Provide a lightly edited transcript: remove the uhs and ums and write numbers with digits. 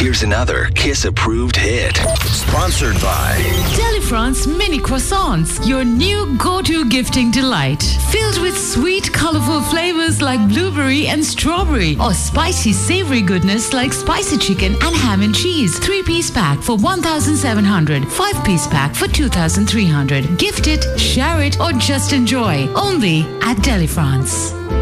Here's another Kiss-approved hit. Sponsored by Delifrance Mini Croissants, your new go-to gifting delight. Filled with sweet, colorful flavors like blueberry and strawberry, or spicy, savory goodness like spicy chicken and ham and cheese. 3-piece pack for 1,700. 5-piece pack for 2,300. Gift it, share it, or just enjoy. Only at Delifrance.